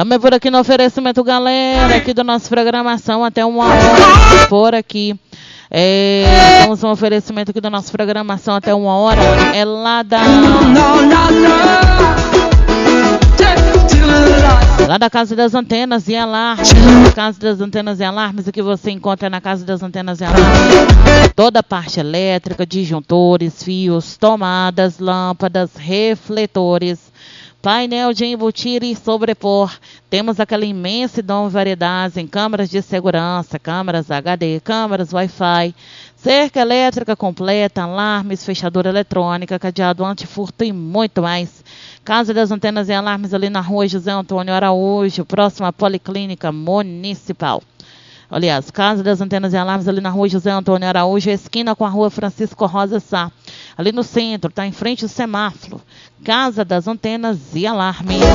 Também por aqui no oferecimento, galera, aqui da nossa programação até 1 hora, por aqui. Temos um oferecimento aqui da nossa programação até 1 hora, é lá da Casa das Antenas e Alarmes. Casa das Antenas e Alarmes, o que você encontra na Casa das Antenas e Alarmes? Toda a parte elétrica, disjuntores, fios, tomadas, lâmpadas, refletores, painel de embutir e sobrepor. Temos aquela imensidão de variedades em câmeras de segurança, câmeras HD, câmeras Wi-Fi, cerca elétrica completa, alarmes, fechadura eletrônica, cadeado antifurto e muito mais. Casa das Antenas e Alarmes ali na rua José Antônio Araújo, próxima à Policlínica Municipal. Aliás, Casa das Antenas e Alarmes ali na rua José Antônio Araújo, esquina com a rua Francisco Rosa Sá. Ali no centro, está em frente ao semáforo. Casa das Antenas e Alarmes.